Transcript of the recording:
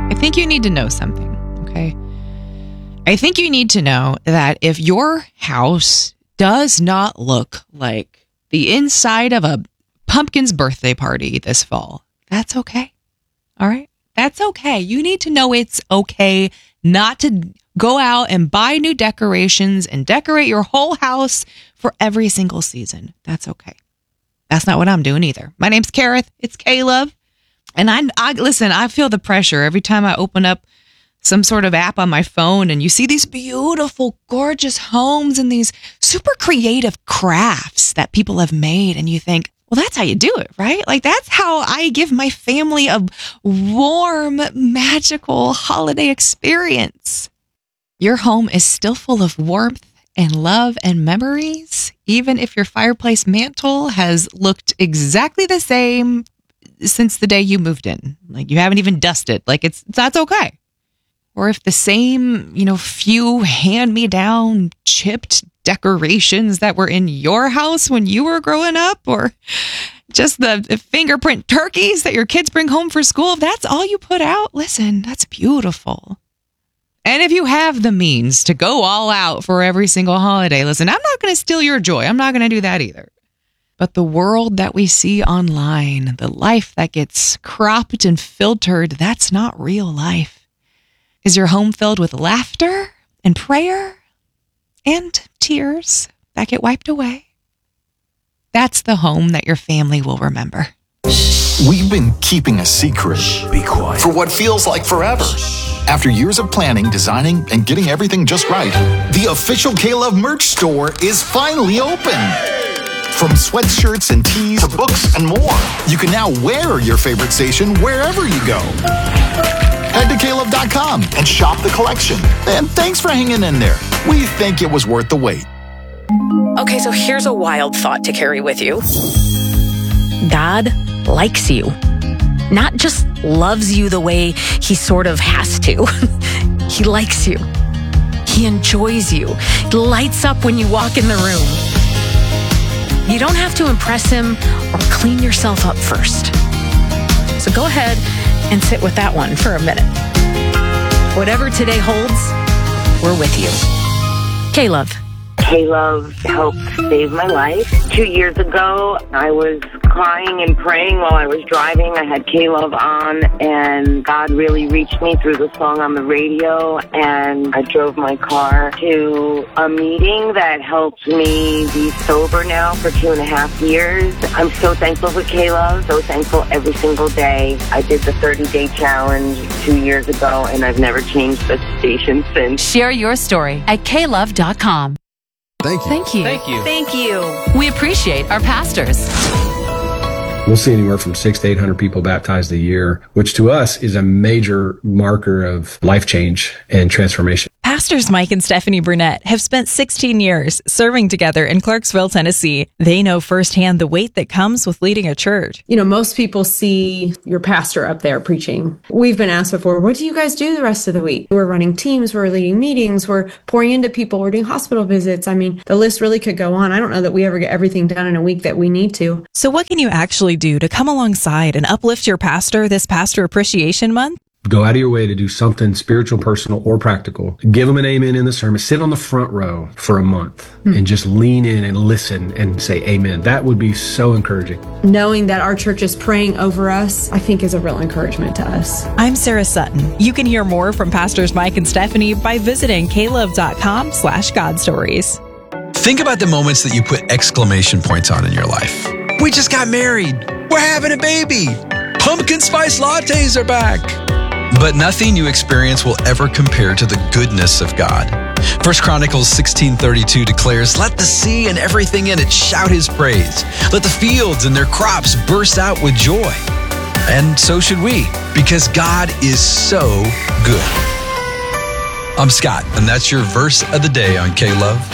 I think you need to know something, okay? I think you need to know that if your house does not look like the inside of a pumpkin's birthday party this fall, that's okay. All right? That's okay. You need to know it's okay not to go out and buy new decorations and decorate your whole house for every single season. That's okay. That's not what I'm doing either. My name's Kareth. It's Caleb. And I listen, I feel the pressure every time I open up some sort of app on my phone and you see these beautiful, gorgeous homes and these super creative crafts that people have made. And you think, well, that's how you do it, right? Like, that's how I give my family a warm, magical holiday experience. Your home is still full of warmth and love and memories, even if your fireplace mantle has looked exactly the same since the day you moved in. Like, you haven't even dusted. Like, that's okay. Or if the same, few hand-me-down chipped decorations that were in your house when you were growing up, or just the fingerprint turkeys that your kids bring home for school, if that's all you put out, listen, that's beautiful. And if you have the means to go all out for every single holiday, listen, I'm not going to steal your joy. I'm not going to do that either. But the world that we see online, the life that gets cropped and filtered, that's not real life. Is your home filled with laughter and prayer and tears that get wiped away? That's the home that your family will remember. We've been keeping a secret. Be quiet. For what feels like forever. After years of planning, designing, and getting everything just right, the official K-Love merch store is finally open. From sweatshirts and tees to books and more, you can now wear your favorite station wherever you go. Head to Caleb.com and shop the collection. And thanks for hanging in there. We think it was worth the wait. Okay, so here's a wild thought to carry with you. God likes you. Not just loves you the way he sort of has to. He likes you. He enjoys you. He lights up when you walk in the room. You don't have to impress him or clean yourself up first. So go ahead and sit with that one for a minute. Whatever today holds, we're with you. K-Love. K-Love helped save my life. 2 years ago, I was crying and praying while I was driving. I had K-Love on, and God really reached me through the song on the radio, and I drove my car to a meeting that helped me be sober now for 2.5 years. I'm so thankful for K-Love, so thankful every single day. I did the 30-day challenge 2 years ago, and I've never changed the station since. Share your story at klove.com. Thank you. Thank you. Thank you. Thank you. We appreciate our pastors. We'll see anywhere from 600 to 800 people baptized a year, which to us is a major marker of life change and transformation. Pastors Mike and Stephanie Burnett have spent 16 years serving together in Clarksville, Tennessee. They know firsthand the weight that comes with leading a church. Most people see your pastor up there preaching. We've been asked before, what do you guys do the rest of the week? We're running teams, we're leading meetings, we're pouring into people, we're doing hospital visits. I mean, the list really could go on. I don't know that we ever get everything done in a week that we need to. So what can you actually do to come alongside and uplift your pastor this Pastor Appreciation Month? Go out of your way to do something spiritual, personal, or practical. Give them an amen in the sermon. Sit on the front row for a month and just lean in and listen and say amen. That would be so encouraging. Knowing that our church is praying over us, I think is a real encouragement to us. I'm Sarah Sutton. You can hear more from Pastors Mike and Stephanie by visiting klove.com/godstories. Think about the moments that you put exclamation points on in your life. We just got married. We're having a baby. Pumpkin spice lattes are back. But nothing you experience will ever compare to the goodness of God. 1 Chronicles 16:32 declares, "Let the sea and everything in it shout his praise. Let the fields and their crops burst out with joy." And so should we, because God is so good. I'm Scott, and that's your verse of the day on K-Love.